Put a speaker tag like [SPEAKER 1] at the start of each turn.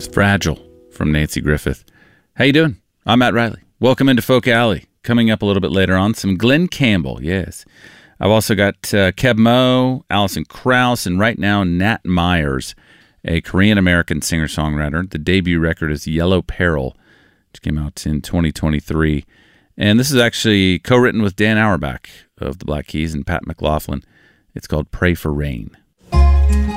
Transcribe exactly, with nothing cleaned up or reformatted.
[SPEAKER 1] Fragile from Nancy Griffith. How you doing? I'm Matt Riley. Welcome into Folk Alley. Coming up a little bit later on, some Glenn Campbell, yes. I've also got uh, Keb Mo, Alison Krauss, and right now Nat Myers, a Korean-American singer-songwriter. The debut record is Yellow Peril, which came out in twenty twenty-three. And this is actually co-written with Dan Auerbach of the Black Keys and Pat McLaughlin. It's called Pray for Rain.